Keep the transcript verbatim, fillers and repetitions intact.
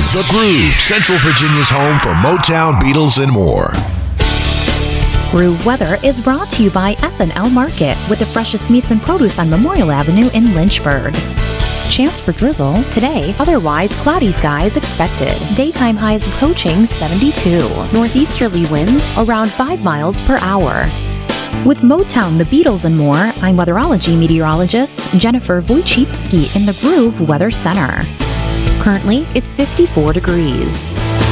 The Groove, Central Virginia's home for Motown, Beatles, and more. Groove Weather is brought to you by F and L Market, with the freshest meats and produce on Memorial Avenue in Lynchburg. Chance for drizzle today, otherwise cloudy skies expected. Daytime highs approaching seventy-two. Northeasterly winds around five miles per hour. With Motown, the Beatles, and more, I'm weatherology meteorologist Jennifer Wojcicki in the Groove Weather Center. Currently, it's fifty-four degrees.